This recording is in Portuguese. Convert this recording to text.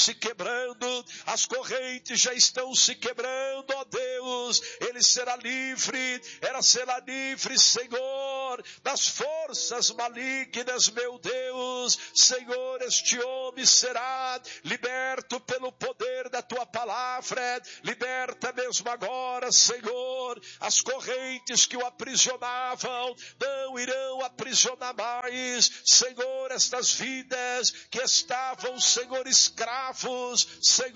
se quebrando, as correntes já estão se quebrando, ó Deus. Ele será livre, ela será livre, Senhor, das forças malignas, meu Deus. Senhor, este homem será liberto pelo poder da tua palavra. Liberta mesmo agora, Senhor, as correntes que o aprisionavam não irão aprisionar mais, Senhor, estas vidas que estavam, Senhor, escravos, Senhor,